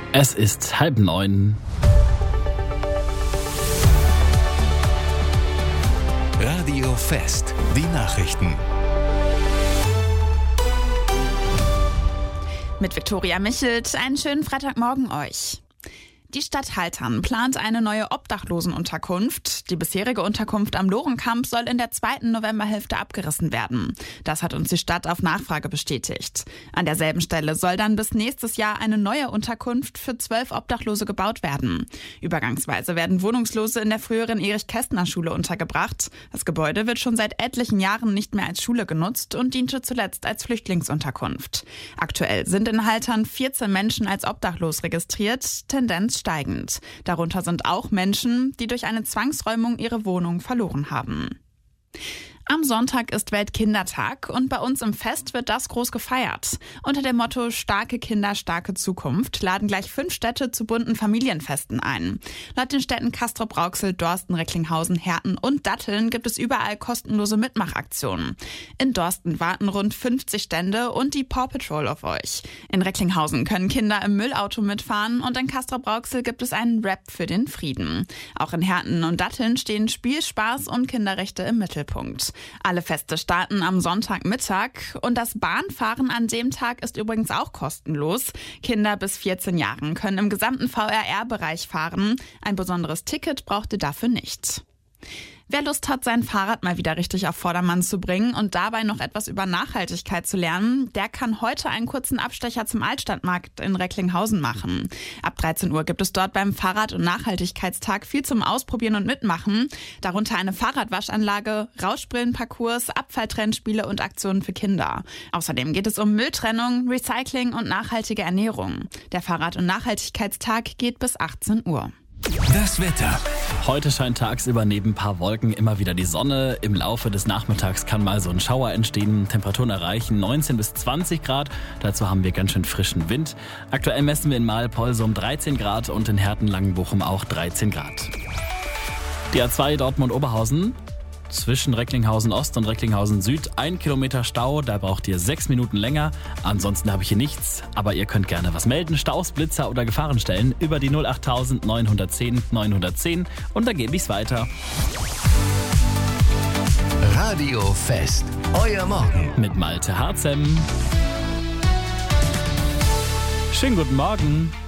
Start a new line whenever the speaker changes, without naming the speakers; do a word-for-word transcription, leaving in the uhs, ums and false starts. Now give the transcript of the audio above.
Es ist halb neun.
Radio Fest, die Nachrichten.
Mit Viktoria Michelt, einen schönen Freitagmorgen euch. Die Stadt Haltern plant eine neue Obdachlosenunterkunft. Die bisherige Unterkunft am Lorenkamp soll in der zweiten Novemberhälfte abgerissen werden. Das hat uns die Stadt auf Nachfrage bestätigt. An derselben Stelle soll dann bis nächstes Jahr eine neue Unterkunft für zwölf Obdachlose gebaut werden. Übergangsweise werden Wohnungslose in der früheren Erich-Kästner-Schule untergebracht. Das Gebäude wird schon seit etlichen Jahren nicht mehr als Schule genutzt und diente zuletzt als Flüchtlingsunterkunft. Aktuell sind in Haltern vierzehn Menschen als obdachlos registriert, Tendenz steigend. Darunter sind auch Menschen, die durch eine Zwangsräumung ihre Wohnung verloren haben. Am Sonntag ist Weltkindertag und bei uns im Fest wird das groß gefeiert. Unter dem Motto Starke Kinder, starke Zukunft laden gleich fünf Städte zu bunten Familienfesten ein. Laut den Städten Castrop-Rauxel, Dorsten, Recklinghausen, Herten und Datteln gibt es überall kostenlose Mitmachaktionen. In Dorsten warten rund fünfzig Stände und die Paw Patrol auf euch. In Recklinghausen können Kinder im Müllauto mitfahren und in Castrop-Rauxel gibt es einen Rap für den Frieden. Auch in Herten und Datteln stehen Spiel, Spaß und Kinderrechte im Mittelpunkt. Alle Feste starten am Sonntagmittag und das Bahnfahren an dem Tag ist übrigens auch kostenlos. Kinder bis vierzehn Jahren können im gesamten V R R-Bereich fahren. Ein besonderes Ticket braucht ihr dafür nicht. Wer Lust hat, sein Fahrrad mal wieder richtig auf Vordermann zu bringen und dabei noch etwas über Nachhaltigkeit zu lernen, der kann heute einen kurzen Abstecher zum Altstadtmarkt in Recklinghausen machen. Ab dreizehn Uhr gibt es dort beim Fahrrad- und Nachhaltigkeitstag viel zum Ausprobieren und Mitmachen. Darunter eine Fahrradwaschanlage, Rauschbrillenparcours, Abfalltrennspiele und Aktionen für Kinder. Außerdem geht es um Mülltrennung, Recycling und nachhaltige Ernährung. Der Fahrrad- und Nachhaltigkeitstag geht bis achtzehn Uhr.
Das Wetter.
Heute scheint tagsüber neben ein paar Wolken immer wieder die Sonne. Im Laufe des Nachmittags kann mal so ein Schauer entstehen. Temperaturen erreichen neunzehn bis zwanzig Grad. Dazu haben wir ganz schön frischen Wind. Aktuell messen wir in Mahl-Polsum dreizehn Grad und in Herten-Langenbochum auch dreizehn Grad. Die A zwei Dortmund-Oberhausen. Zwischen Recklinghausen Ost und Recklinghausen Süd ein Kilometer Stau, da braucht ihr sechs Minuten länger. Ansonsten habe ich hier nichts, aber ihr könnt gerne was melden. Staus, Blitzer oder Gefahrenstellen über die null acht neun eins null neun eins null und dann gebe ich's weiter.
Radio Fest, euer Morgen.
Mit Malte Harzem. Schönen guten Morgen.